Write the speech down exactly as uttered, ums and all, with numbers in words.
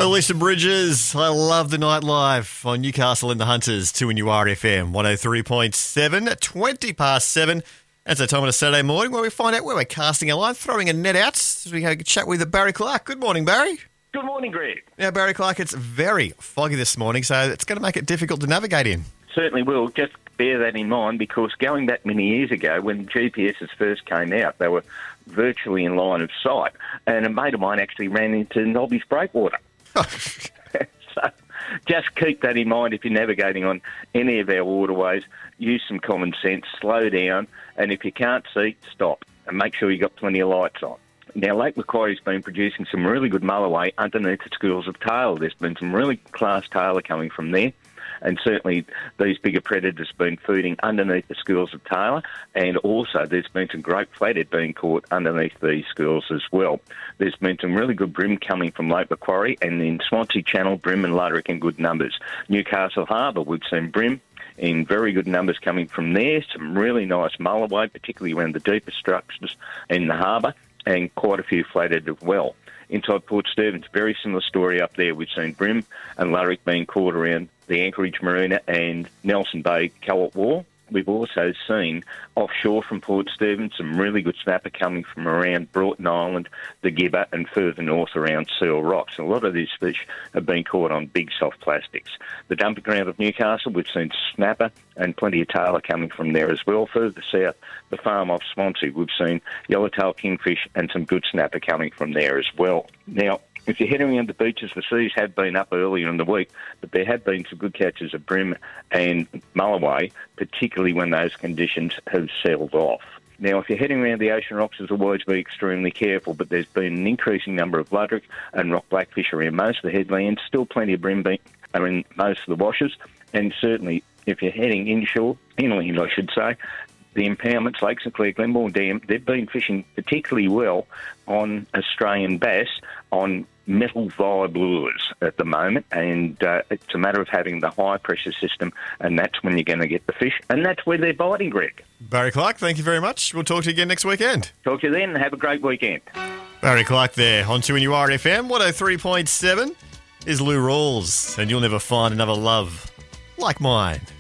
Alicia Bridges, I love the night live on Newcastle and the Hunters, two in your R F M, one oh three point seven, twenty past seven. That's our time on a Saturday morning where we find out where we're casting our line, throwing a net out. As we have a chat with Barry Clark. Good morning, Barry. Good morning, Greg. Now, Barry Clark, it's very foggy this morning, so it's going to make it difficult to navigate in. Certainly will. Just bear that in mind, because going back many years ago when G P Ses first came out, they were virtually in line of sight. And a mate of mine actually ran into Nobby's breakwater. So just keep that in mind if you're navigating on any of our waterways. Use some common sense, slow down, and if you can't see, stop. And make sure you've got plenty of lights on. Now, Lake Macquarie's been producing some really good mulloway underneath the schools of tail. There's been some really class tailor coming from there. And certainly these bigger predators have been feeding underneath the schools of tailor, and also there's been some great flathead being caught underneath these schools as well. There's been some really good bream coming from Lake Macquarie, and in Swansea Channel, bream and luderick in good numbers. Newcastle Harbour, we've seen bream in very good numbers coming from there. Some really nice mulloway, particularly around the deeper structures in the harbour, and quite a few flathead as well. Inside Port Stephens, very similar story up there. We've seen bream and luderick being caught around the Anchorage Marina and Nelson Bay Cowart Wall. We've also seen offshore from Port Stephens some really good snapper coming from around Broughton Island, the Gibber, and further north around Seal Rocks. A lot of these fish have been caught on big soft plastics. The dumping ground of Newcastle, we've seen snapper and plenty of tailor coming from there as well. Further south, the farm off Swansea, we've seen yellowtail kingfish and some good snapper coming from there as well. Now, if you're heading around the beaches, the seas have been up earlier in the week, but there have been some good catches of bream and mulloway, particularly when those conditions have settled off. Now, if you're heading around the ocean rocks, as always, be extremely careful, but there's been an increasing number of luderick and rock blackfish around most of the headlands, still plenty of bream are in most of the washes, and certainly if you're heading inshore, inland I should say, the impoundments, Lake St Clair, Glenmore Dam, they've been fishing particularly well on Australian bass on metal vibe lures at the moment, and uh, it's a matter of having the high pressure system, and that's when you're going to get the fish, and that's where they're biting, Greg. Barry Clark, thank you very much. We'll talk to you again next weekend. Talk to you then, and have a great weekend. Barry Clark there, on two in your R F M, one oh three point seven is Lou Rawls, and you'll never find another love like mine.